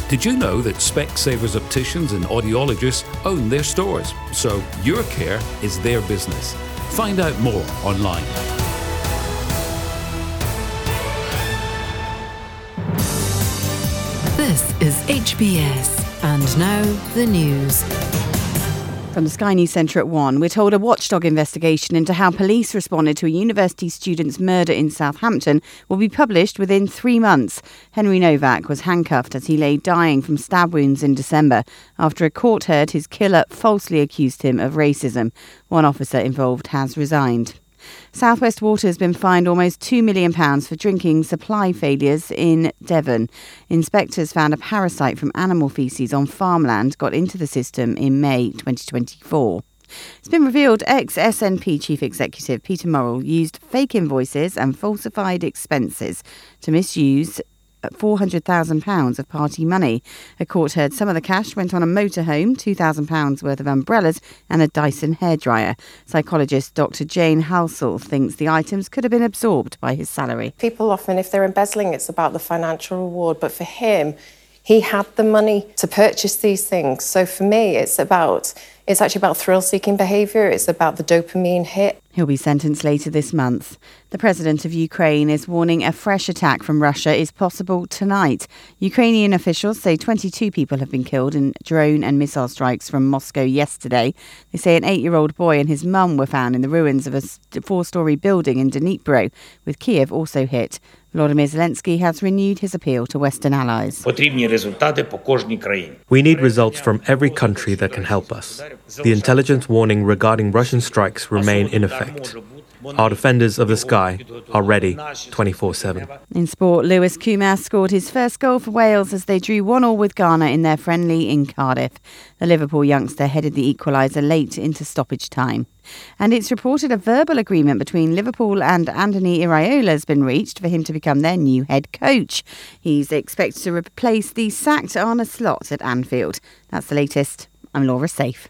Did you know that Specsavers opticians and audiologists own their stores? So your care is their business. Find out more online. This is HBS, and now the news. From the Sky News Centre at 1, we're told a watchdog investigation into how police responded to a university student's murder in Southampton will be published within 3 months. Henry Novak was handcuffed as he lay dying from stab wounds in December after a court heard his killer falsely accused him of racism. One officer involved has resigned. South West Water has been fined almost £2 million for drinking supply failures in Devon. Inspectors found a parasite from animal faeces on farmland got into the system in May 2024. It's been revealed ex-SNP Chief Executive Peter Murrell used fake invoices and falsified expenses to misuse £400,000 of party money. A court heard some of the cash went on a motorhome, £2,000 worth of umbrellas and a Dyson hairdryer. Psychologist Dr. Jane Halsall thinks the items could have been absorbed by his salary. People often, if they're embezzling, it's about the financial reward. But for him, he had the money to purchase these things. So for me, it's actually about thrill-seeking behaviour. It's about the dopamine hit. He'll be sentenced later this month. The president of Ukraine is warning a fresh attack from Russia is possible tonight. Ukrainian officials say 22 people have been killed in drone and missile strikes from Moscow yesterday. They say an 8-year-old boy and his mum were found in the ruins of a 4-storey building in Dnipro, with Kiev also hit. Volodymyr Zelensky has renewed his appeal to Western allies. We need results from every country that can help us. The intelligence warning regarding Russian strikes remain in effect. Our defenders of the sky are ready 24/7. In sport, Lewis Kumas scored his first goal for Wales as they drew 1-1 with Ghana in their friendly in Cardiff. The Liverpool youngster headed the equaliser late into stoppage time. And it's reported a verbal agreement between Liverpool and Anthony Iraola has been reached for him to become their new head coach. He's expected to replace the sacked Arne Slot at Anfield. That's the latest. I'm Laura Safe.